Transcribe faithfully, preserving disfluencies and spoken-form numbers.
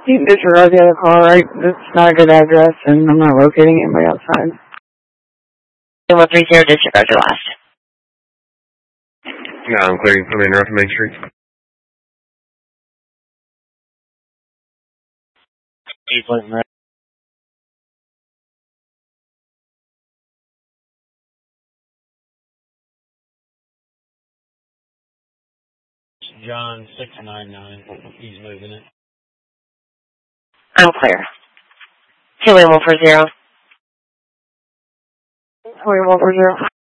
You can disregard the other call, right? It's not a good address, and I'm not locating anybody outside. one three zero, disregard your last. Yeah, I'm clearing for the main road to Main Street. Please let me know. John six nine nine. He's moving it. I'm clear. two one four zero. two one four zero.